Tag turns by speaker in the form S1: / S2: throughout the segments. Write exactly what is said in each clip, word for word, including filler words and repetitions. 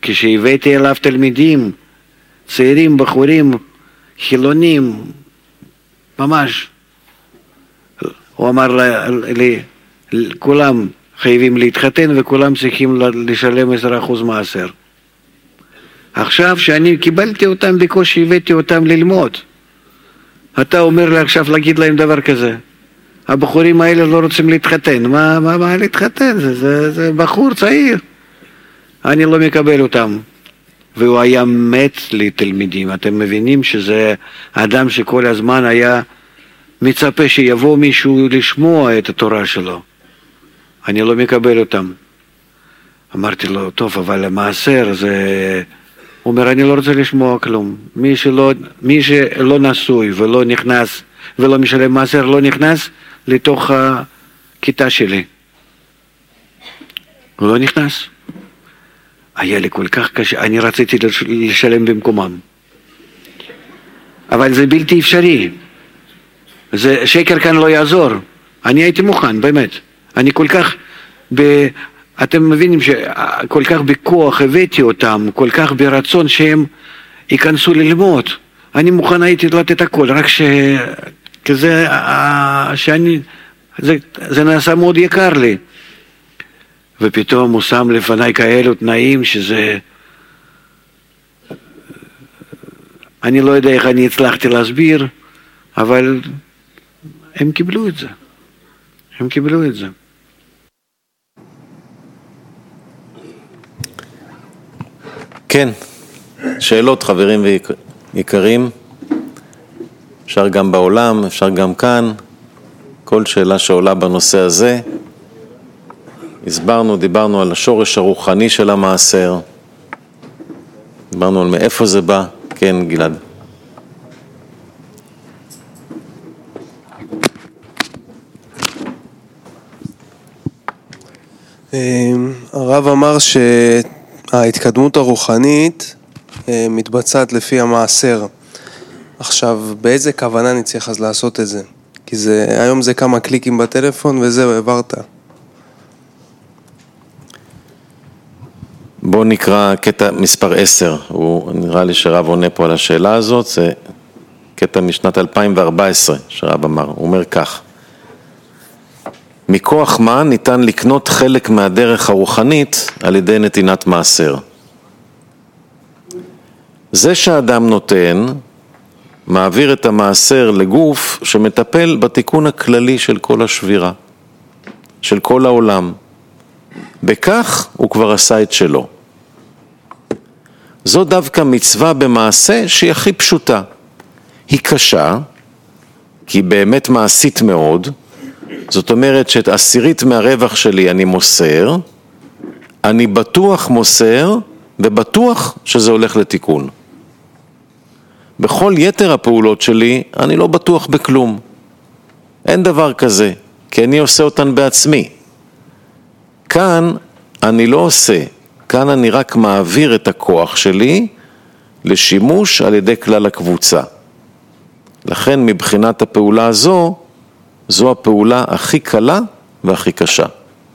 S1: כשהבאתי אליו תלמידים, צעירים, בחורים, חילונים, ממש, הוא אמר לי, כולם חייבים להתחתן וכולם צריכים לשלם עשרה אחוז מעשר. עכשיו שאני קיבלתי אותם, בקושי הבאתי אותם ללמוד. אתה אומר לי עכשיו להגיד להם דבר כזה. הבחורים האלה לא רוצים להתחתן. מה, מה, מה להתחתן? זה, זה, זה בחור צעיר. אני לא מקבל אותם. והוא היה מת לתלמידים. אתם מבינים שזה אדם שכל הזמן היה מצפה שיבוא מישהו לשמוע את התורה שלו. אני לא מקבל אותם. אמרתי לו, טוב, אבל המעשר זה... הוא אומר, אני לא רוצה לשמוע כלום. מי שלא, מי שלא נשוי ולא נכנס, ולא משלם מעשר, לא נכנס לתוך הכיתה שלי. הוא לא נכנס. היה לי כל כך קשה, אני רציתי לשלם במקומם. אבל זה בלתי אפשרי. זה, שקר כאן לא יעזור. אני הייתי מוכן, באמת. אני כל כך, ב, אתם מבינים שכל כך בכוח הבאתי אותם, כל כך ברצון שהם ייכנסו ללמוד. אני מוכן הייתי לתת הכל, רק ש... כזה, שאני, זה, זה נעשה מאוד יקר לי. ופתאום הוא שם לפניי כאלו תנאים שזה... אני לא יודע איך אני הצלחתי להסביר, אבל הם קיבלו את זה. הם קיבלו את זה.
S2: כן, שאלות חברים ויקרים, אפשר גם בעולם, אפשר גם כאן, כל שאלה שעולה בנושא הזה. הסברנו, דיברנו על השורש הרוחני של המעשר, דיברנו על מאיפה זה בא. כן, גלעד.
S3: הרב אמר שההתקדמות הרוחנית מתבצעת לפי המעשר. עכשיו, באיזה כוונה אני צריך אז לעשות את זה? כי זה, היום זה כמה קליקים בטלפון וזהו, העברת.
S2: בואו נקרא קטע מספר עשר, הוא נראה לי שרב עונה פה על השאלה הזאת, זה קטע משנת אלפיים וארבע עשרה שרב אמר, הוא אומר כך: מכוח מה ניתן לקנות חלק מהדרך הרוחנית על ידי נתינת מעשר? זה שהאדם נותן, מעביר את המעשר לגוף שמטפל בתיקון הכללי של כל השבירה, של כל העולם. בכך הוא כבר עשה את שלו. זו דווקא מצווה במעשה שהיא הכי פשוטה. היא קשה, כי היא באמת מעשית מאוד. זאת אומרת שאת עשירית מהרווח שלי אני מוסר, אני בטוח מוסר, ובטוח שזה הולך לתיקון. בכל יתר הפעולות שלי אני לא בטוח בכלום. אין דבר כזה, כי אני עושה אותן בעצמי. כאן אני לא עושה, כאן אני רק מעביר את הכוח שלי לשימוש על ידי כלל הקבוצה. לכן מבחינת הפעולה הזו, זו הפעולה הכי קלה והכי קשה.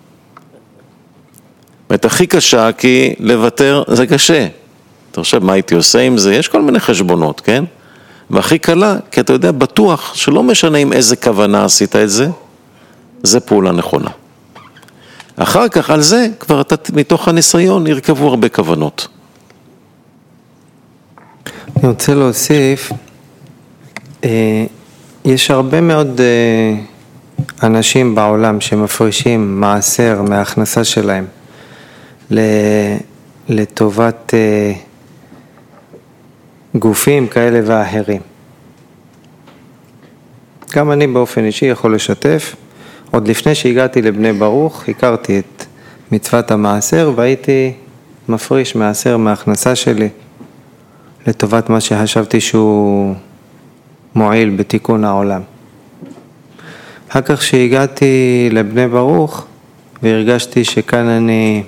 S2: זאת הכי קשה כי לוותר זה קשה. אתה חושב מה הייתי עושה עם זה? יש כל מיני חשבונות, כן? והכי קלה, כי אתה יודע בטוח שלא משנה עם איזה כוונה עשית את זה, זה פעולה נכונה. אחר כך על זה כבר אתה מתוך הניסיון ירכבו הרבה כוונות.
S4: אני רוצה להוסיף, יש הרבה מאוד אנשים בעולם שמפרישים מעשר מההכנסה שלהם לטובת גופים כאלה ואחרים. גם אני באופן אישי יכול לשתף. עוד לפני שהגעתי לבני ברוך, הכרתי את מצוות המעשר והייתי מפריש מעשר מההכנסה שלי לטובת מה שחשבתי שהוא מועיל בתיקון העולם. אחר כך שהגעתי לבני ברוך והרגשתי שכאן אני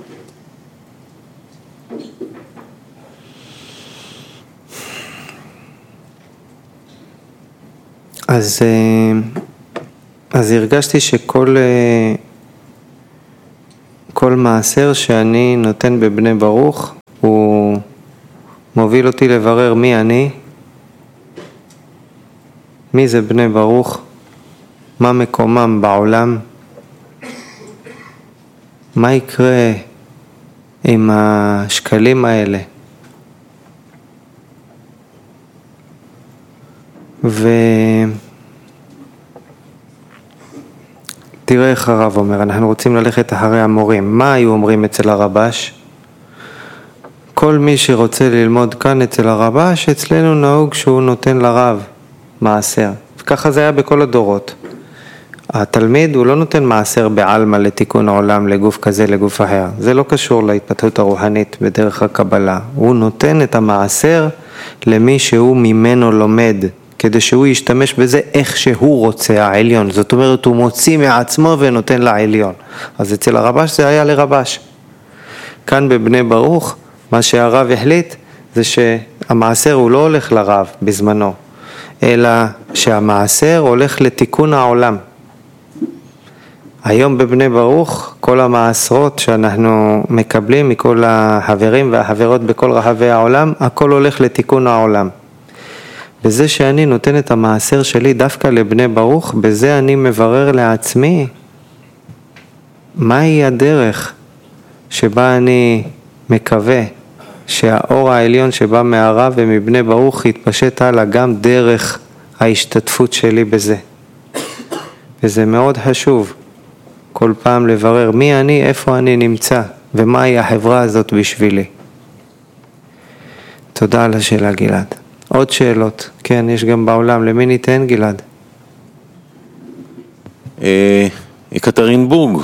S4: אז אז הרגשתי שכל כל מעשר שאני נותן בבני ברוך הוא מוביל אותי לברר מי אני, מי זה בני ברוך, מה מקומם בעולם, מה יקרה עם השקלים האלה. ותראה איך הרב אומר, אנחנו רוצים ללכת אחרי המורים. מה היו אומרים אצל הרבש? כל מי שרוצה ללמוד כאן אצל הרבש, אצלנו נהוג שהוא נותן לרב מעשר. וככה זה היה בכל הדורות. התלמיד הוא לא נותן מעשר בעלמא לתיקון העולם, לגוף כזה, לגוף אחר. זה לא קשור להתפתחות הרוחנית בדרך הקבלה. הוא נותן את המעשר למי שהוא ממנו לומד, כדי שהוא ישתמש בזה איך שהוא רוצה, העליון. זאת אומרת, הוא מוציא מעצמו ונותן לעליון. אז אצל הרבש זה היה לרבש. כאן בבני ברוך, מה שהרב החליט זה שהמעשר הוא לא הולך לרב בזמנו, אלא שהמעשר הולך לתיקון העולם. היום בבני ברוך, כל המעשרות שאנחנו מקבלים מכל החברים והחברות בכל רחבי העולם, הכל הולך לתיקון העולם. בזה שאני נותן את המעשר שלי דווקא לבני ברוך, בזה אני מברר לעצמי מהי הדרך שבה אני מקווה שהאור העליון שבא מהרב ומבני ברוך יתפשט הלאה גם דרך ההשתתפות שלי בזה. וזה מאוד חשוב כל פעם לברר מי אני, איפה אני נמצא ומהי החברה הזאת בשבילי. תודה על השאלה גלעד. עוד שאלות? כן, יש גם בעולם. למי ניתן גלעד?
S2: יקטרינבורג.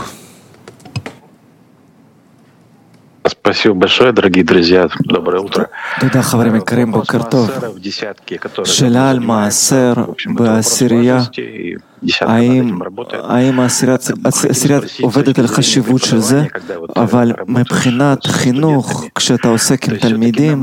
S5: Спасибо большое, дорогие друзья. Доброе утро.
S6: תודה חברים יקרים, בוקר טוב. שאלה על מעשר בעשירייה, האם העשירייה עובדת על חשיבות של זה, אבל מבחינת חינוך, כשאתה עוסק עם תלמידים,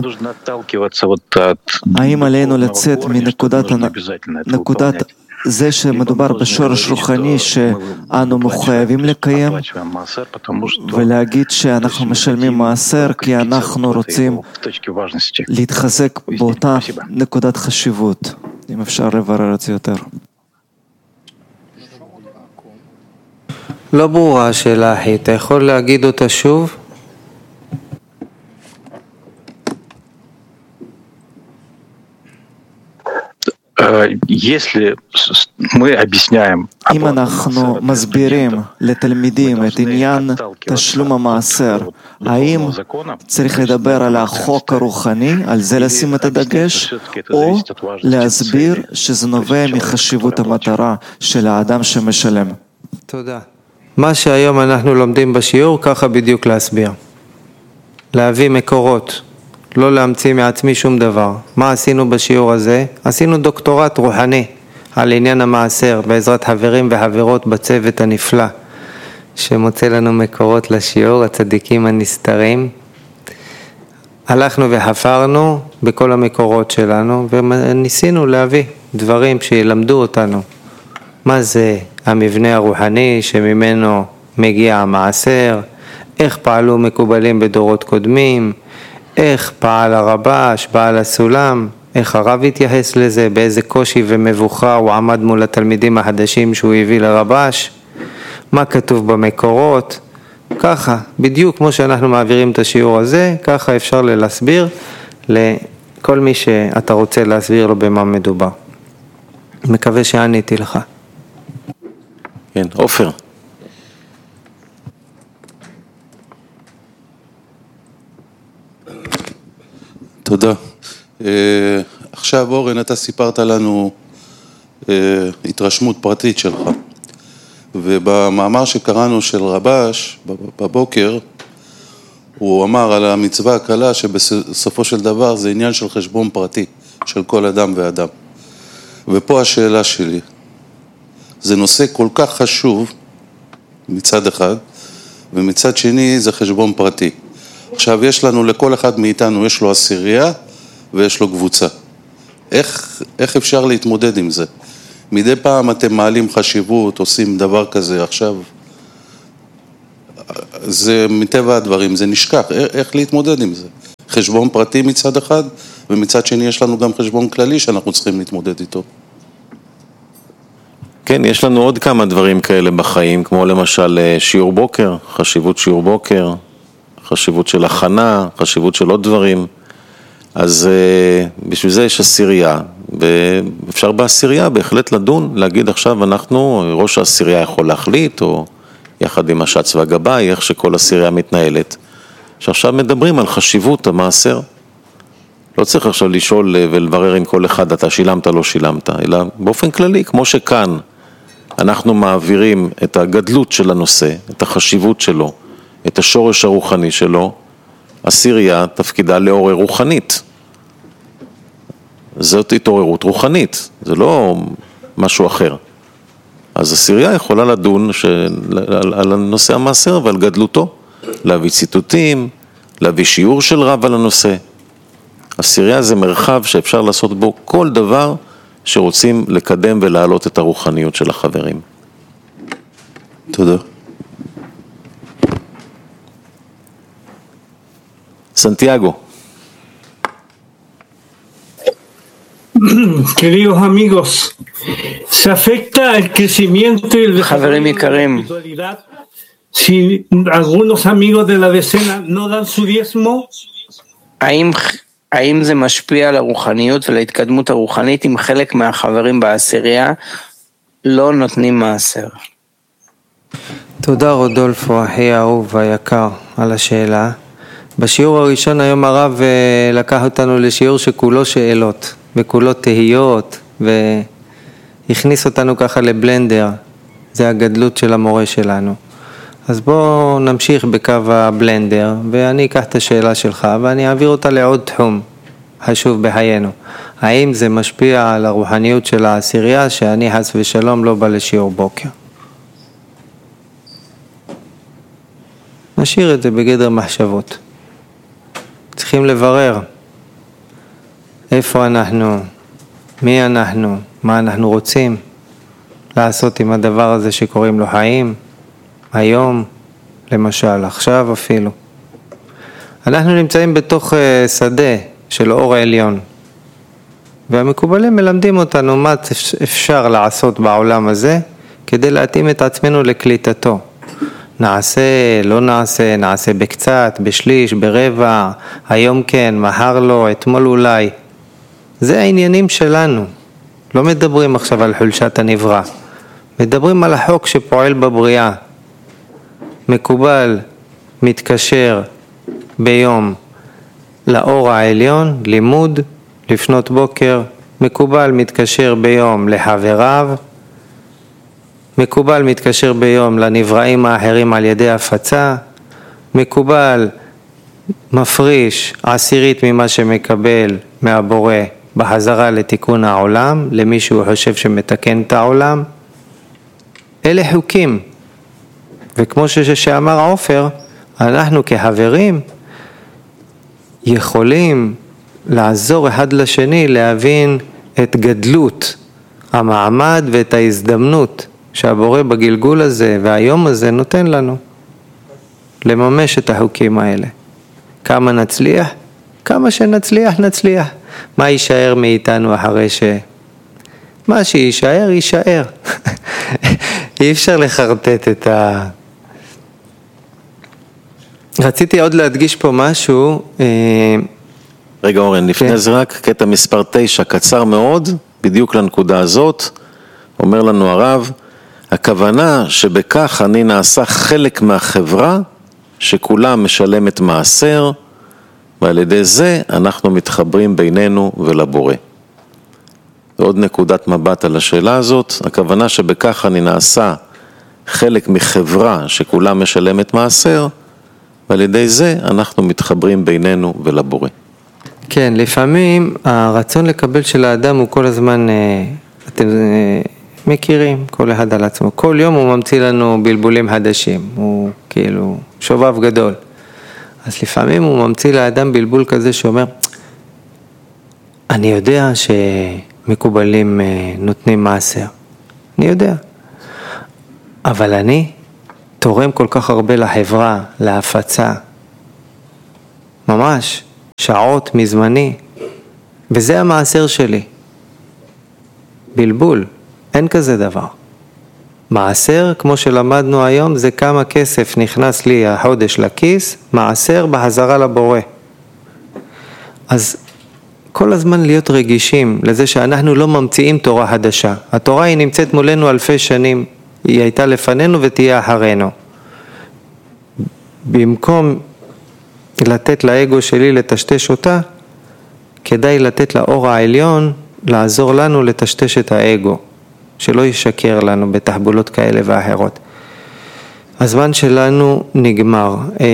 S6: האם עלינו לצאת מנקודת זה שמדובר בשורש רוחני שאנו מחויבים לקיים ולהגיד שאנחנו משלמים מעשר כי אנחנו רוצים להתחזק באותה נקודת חשיבות. אם אפשר לברר את זה יותר.
S4: לא ברורה השאלה אחי, אתה יכול להגיד אותה שוב?
S6: אם אנחנו מסבירים לתלמידים את עניין תשלום המעשר, האם צריך לדבר על החוק הרוחני, על זה לשים את הדגש, או להסביר שזה נובע מחשיבות המטרה של האדם שמשלם?
S4: תודה. מה שהיום אנחנו לומדים בשיעור, ככה בדיוק להסביר. להביא מקורות. לא להמציא מעצמי שום דבר. מה עשינו בשיעור הזה? עשינו דוקטורט רוחני על עניין המעשר בעזרת חברים וחברות בצוות הנפלא שמוצא לנו מקורות לשיעור, הצדיקים הנסתרים. הלכנו וחפרנו בכל המקורות שלנו וניסינו להביא דברים שילמדו אותנו. מה זה המבנה הרוחני שממנו מגיע המעשר, איך פעלו מקובלים בדורות קודמים, איך פעל הרבש, בעל הסולם, איך הרב התייחס לזה, באיזה קושי ומבוכה הוא עמד מול התלמידים החדשים שהוא הביא לרבש, מה כתוב במקורות, ככה, בדיוק כמו שאנחנו מעבירים את השיעור הזה, ככה אפשר להסביר לכל מי שאתה רוצה להסביר לו במה מדובר. מקווה שעניתי לך.
S2: כן, עופר.
S7: תודה. עכשיו אורן, אתה סיפרת לנו התרשמות פרטית שלך, ובמאמר שקראנו של רבש בבוקר, הוא אמר על המצווה הקלה שבסופו של דבר זה עניין של חשבון פרטי של כל אדם ואדם. ופה השאלה שלי, זה נושא כל כך חשוב מצד אחד, ומצד שני זה חשבון פרטי. עכשיו יש לנו, לכל אחד מאיתנו יש לו עשירייה ויש לו קבוצה. איך, איך אפשר להתמודד עם זה? מדי פעם אתם מעלים חשיבות, עושים דבר כזה, עכשיו זה מטבע הדברים, זה נשכח, איך, איך להתמודד עם זה? חשבון פרטי מצד אחד, ומצד שני יש לנו גם חשבון כללי שאנחנו צריכים להתמודד איתו.
S2: כן, יש לנו עוד כמה דברים כאלה בחיים, כמו למשל שיעור בוקר, חשיבות שיעור בוקר, חשיבות של הכנה, חשיבות של עוד דברים. אז בשביל זה יש עשירייה, ואפשר בעשירייה בהחלט לדון, להגיד עכשיו אנחנו, ראש העשירייה יכול להחליט, או יחד עם השץ והגבאי, איך שכל עשירייה מתנהלת, שעכשיו מדברים על חשיבות המעשר. לא צריך עכשיו לשאול ולברר עם כל אחד, אתה שילמת, לא שילמת, אלא באופן כללי, כמו שכאן אנחנו מעבירים את הגדלות של הנושא, את החשיבות שלו, את השורש הרוחני שלו, עשירייה תפקידה לעורר רוחנית. זאת התעוררות רוחנית, זה לא משהו אחר. אז עשירייה יכולה לדון של, על, על הנושא המעשר ועל גדלותו, להביא ציטוטים, להביא שיעור של רב על הנושא. עשירייה זה מרחב שאפשר לעשות בו כל דבר שרוצים לקדם ולהעלות את הרוחניות של החברים.
S7: תודה.
S2: סנטיאגו.
S8: Queridos amigos, ¿se afecta el crecimiento y el desarrollo de la espiritualidad si algunos amigos de la decena no dan su diezmo?
S9: האם, האם זה משפיע על הרוחניות ולהתקדמות הרוחנית אם חלק מהחברים בעשירייה לא נותנים מעשר?
S4: תודה רודולפו, אחי האהוב והיקר, על השאלה. בשיעור הראשון היום הרב לקח אותנו לשיעור שכולו שאלות וכולו תהיות, והכניס אותנו ככה לבלנדר. זה הגדלות של המורה שלנו. אז בואו נמשיך בקו הבלנדר, ואני אקח את השאלה שלך ואני אעביר אותה לעוד תחום חשוב בחיינו. האם זה משפיע על הרוחניות של העשירייה שאני חס ושלום לא בא לשיעור בוקר? נשאיר את זה בגדר מחשבות. צריכים לברר איפה אנחנו, מי אנחנו, מה אנחנו רוצים לעשות עם הדבר הזה שקוראים לו חיים, היום, למשל, עכשיו אפילו. אנחנו נמצאים בתוך שדה של אור העליון, והמקובלים מלמדים אותנו מה אפשר לעשות בעולם הזה כדי להתאים את עצמנו לקליטתו. נעשה, לא נעשה, נעשה בקצת, בשליש, ברבע, היום כן, מחר לא, אתמול אולי. זה העניינים שלנו. לא מדברים עכשיו על חולשת הנברא. מדברים על החוק שפועל בבריאה. מקובל, מתקשר ביום לאור העליון, לימוד, לפנות בוקר. מקובל, מתקשר ביום לחבריו. מקובל מתקשר ביום לנבראים האחרים על ידי הפצה, מקובל מפריש עשירית ממה שמקבל מהבורא בחזרה לתיקון העולם, למי שהוא חושב שמתקן את העולם. אלה חוקים, וכמו שאמר עופר, אנחנו כחברים יכולים לעזור אחד לשני להבין את גדלות המעמד ואת ההזדמנות שהבורא בגלגול הזה והיום הזה נותן לנו לממש את החוקים האלה. כמה נצליח? כמה שנצליח נצליח. מה יישאר מאיתנו אחרי ש... מה שישאר יישאר. אי אפשר לחרטט את ה... רציתי עוד להדגיש פה משהו.
S2: רגע אורן, לפני כן. זה רק קטע מספר תשע, קצר מאוד, בדיוק לנקודה הזאת, אומר לנו הרב, הכוונה שבכך אני נעשה חלק מהחברה שכולה משלמת מעשר, ועל ידי זה אנחנו מתחברים בינינו ולבורא. ועוד נקודת מבט על השאלה הזאת, הכוונה שבכך אני נעשה חלק מחברה שכולה משלמת מעשר, ועל ידי זה אנחנו מתחברים בינינו ולבורא.
S4: כן, לפעמים הרצון לקבל של האדם הוא כל הזמן, אתם מכירים, כל אחד על עצמו. כל יום הוא ממציא לנו בלבולים חדשים, הוא כאילו שובב גדול. אז לפעמים הוא ממציא לאדם בלבול כזה שאומר, אני יודע שמקובלים נותנים מעשר, אני יודע, אבל אני תורם כל כך הרבה לחברה, להפצה, ממש. שעות מזמני, וזה המעשר שלי. בלבול, אין כזה דבר. מעשר, כמו שלמדנו היום, זה כמה כסף נכנס לי החודש לכיס, מעשר בחזרה לבורא. אז כל הזמן להיות רגישים לזה שאנחנו לא ממציאים תורה חדשה. התורה היא נמצאת מולנו אלפי שנים, היא הייתה לפנינו ותהיה אחרינו. במקום לתת לאגו שלי לטשטש אותה, כדאי לתת לאור העליון לעזור לנו לטשטש את האגו, שלא ישקר לנו בתחבולות כאלה ואחרות. הזמן שלנו נגמר.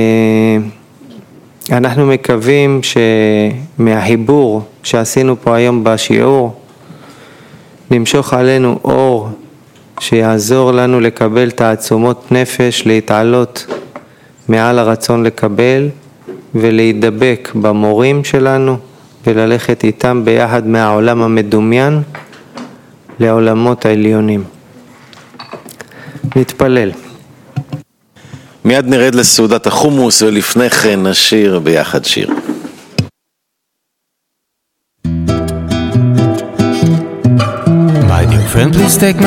S4: אנחנו מקווים שמהחיבור שעשינו פה היום בשיעור, נמשוך עלינו אור שיעזור לנו לקבל תעצומות נפש, להתעלות מעל הרצון לקבל ולהידבק במורים שלנו וללכת איתם ביחד מהעולם המדומיין לעולמות העליונים. נתפלל.
S2: מיד נרד לסעודת החומוס ולפני כן נשיר ביחד שיר.
S10: My dear friend, please take